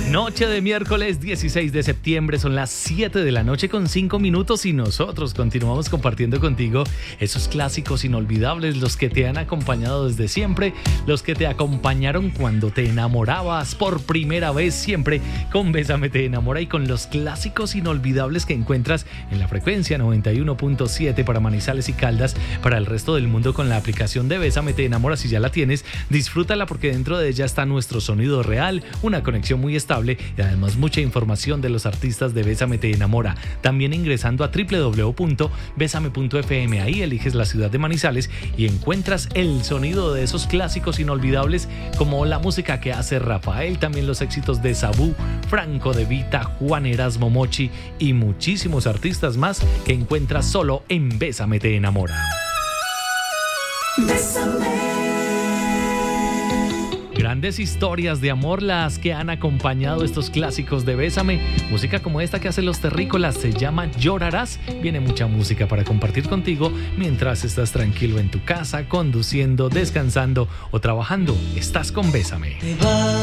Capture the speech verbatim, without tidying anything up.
Noche de miércoles dieciséis de septiembre, son las siete de la noche con cinco minutos y nosotros continuamos compartiendo contigo esos clásicos inolvidables, los que te han acompañado desde siempre, los que te acompañaron cuando te enamorabas por primera vez, siempre con Bésame te enamora, y con los clásicos inolvidables que encuentras en la frecuencia noventa y uno punto siete para Manizales y Caldas, para el resto del mundo con la aplicación de Bésame te enamora. Si ya la tienes, disfrútala porque dentro de ella está nuestro sonido real, una conexión muy estable y además mucha información de los artistas de Bésame te enamora. También ingresando a doble u doble u doble u punto bésame punto efe eme, ahí eliges la ciudad de Manizales y encuentras el sonido de esos clásicos inolvidables como la música que hace Rafael, también los éxitos de Sabú, Franco De Vita, Juan Erasmo Mochi y muchísimos artistas más que encuentras solo en Bésame te enamora. Bésame. Grandes historias de amor las que han acompañado estos clásicos de Bésame. Música como esta que hacen los Terrícolas se llama Llorarás. Viene mucha música para compartir contigo mientras estás tranquilo en tu casa, conduciendo, descansando o trabajando. Estás con Bésame.